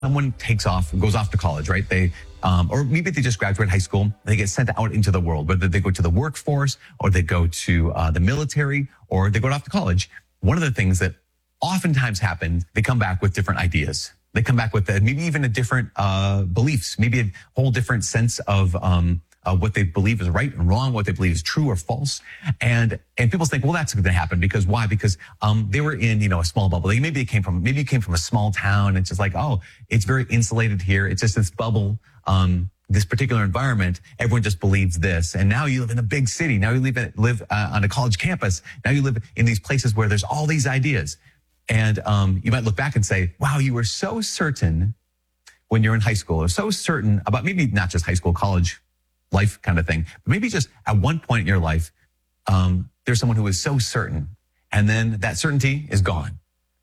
someone goes off to college, right? Or maybe they just graduate high school. They get sent out into the world, whether they go to the workforce or they go to the military or they go off to college. One of the things that oftentimes happens, they come back with different ideas. They come back with maybe even a different beliefs, maybe a whole different sense of what they believe is right and wrong, what they believe is true or false. And people think, well, that's going to happen because why? Because they were in, a small bubble. Maybe you came from a small town. It's just like, oh, it's very insulated here. It's just this bubble, this particular environment. Everyone just believes this. And now you live in a big city. Now you live on a college campus. Now you live in these places where there's all these ideas. And you might look back and say, wow, you were so certain when you're in high school, or so certain about maybe not just high school, college life kind of thing, but maybe just at one point in your life, there's someone who is so certain, and then that certainty is gone.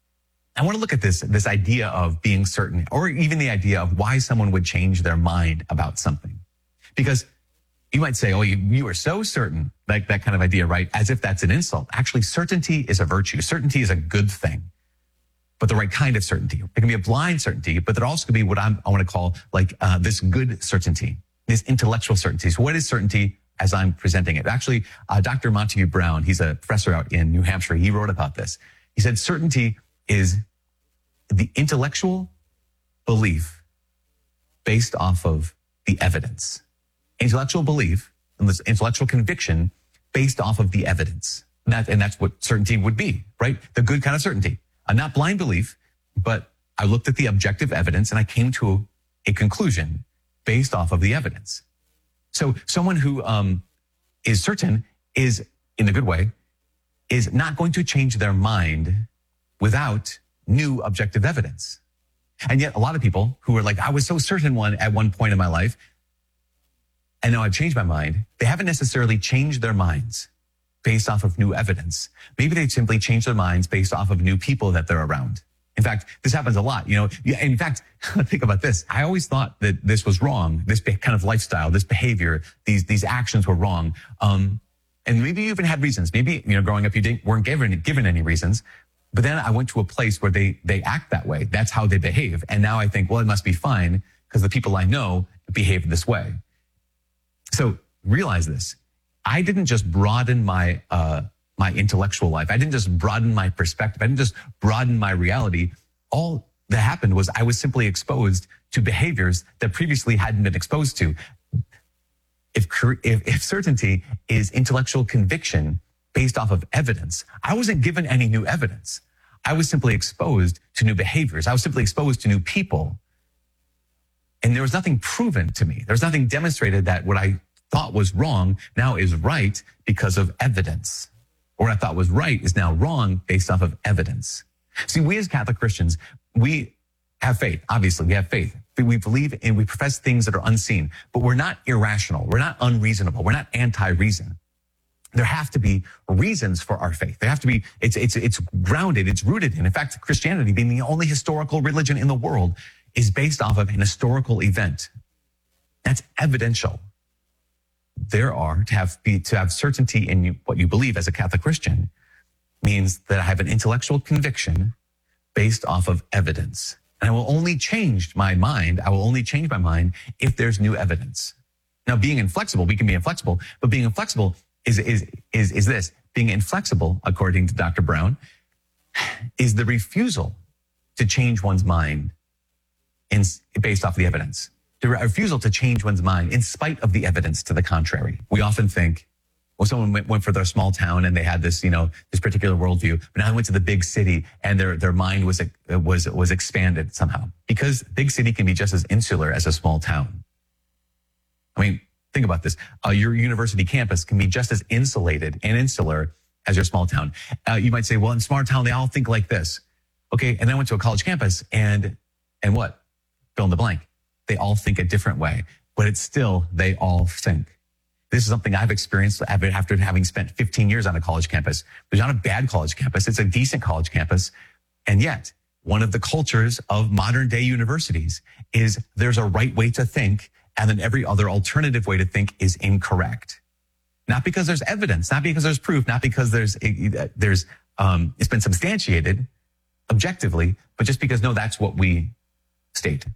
I want to look at this idea of being certain, or even the idea of why someone would change their mind about something. Because you might say, oh, you are so certain, like that kind of idea, right? As if that's an insult. Actually, certainty is a virtue. Certainty is a good thing, but the right kind of certainty. It can be a blind certainty, but there also could be what I want to call this good certainty. This intellectual certainty. So what is certainty as I'm presenting it? Actually, Dr. Montague Brown, he's a professor out in New Hampshire. He wrote about this. He said certainty is the intellectual belief based off of the evidence. Intellectual belief and this intellectual conviction based off of the evidence. And that's what certainty would be, right? The good kind of certainty. Not blind belief, but I looked at the objective evidence and I came to a conclusion based off of the evidence. So someone who is certain is, in a good way, is not going to change their mind without new objective evidence. And yet a lot of people who are like, I was so certain at one point in my life, and now I've changed my mind, they haven't necessarily changed their minds based off of new evidence. Maybe they simply change their minds based off of new people that they're around. In fact, this happens a lot. In fact, think about this. I always thought that this was wrong. This kind of lifestyle, this behavior, these actions were wrong. And maybe you even had reasons. Maybe, growing up, you weren't given any reasons. But then I went to a place where they act that way. That's how they behave. And now I think, well, it must be fine because the people I know behave this way. So realize this. I didn't just broaden my intellectual life. I didn't just broaden my perspective. I didn't just broaden my reality. All that happened was I was simply exposed to behaviors that previously hadn't been exposed to. If certainty is intellectual conviction based off of evidence, I wasn't given any new evidence. I was simply exposed to new behaviors. I was simply exposed to new people. And there was nothing proven to me. There was nothing demonstrated that what I thought was wrong now is right because of evidence. Or what I thought was right is now wrong based off of evidence. See, we as Catholic Christians, we have faith. Obviously, we have faith. We believe and we profess things that are unseen, but we're not irrational. We're not unreasonable. We're not anti-reason. There have to be reasons for our faith. There have to be, it's grounded, it's rooted in. In fact, Christianity, being the only historical religion in the world, is based off of an historical event. That's evidential. To have certainty in what you believe as a Catholic Christian means that I have an intellectual conviction based off of evidence. And I will only change my mind. I will only change my mind if there's new evidence. Now, being inflexible, we can be inflexible, but being inflexible is this. Being inflexible, according to Dr. Brown, is the refusal to change one's mind based off the evidence. The refusal to change one's mind in spite of the evidence to the contrary. We often think, well, someone went for their small town and they had this, this particular worldview, but now they went to the big city and their mind was expanded somehow. Because big city can be just as insular as a small town. I mean, think about this. Your university campus can be just as insulated and insular as your small town. You might say, well, in small town, they all think like this. Okay, and then I went to a college campus and what? Fill in the blank. They all think a different way, but it's still, they all think. This is something I've experienced after having spent 15 years on a college campus. It's not a bad college campus. It's a decent college campus. And yet, one of the cultures of modern day universities is there's a right way to think, and then every other alternative way to think is incorrect. Not because there's evidence, not because there's proof, not because it's been substantiated objectively, but just because, no, that's what we state.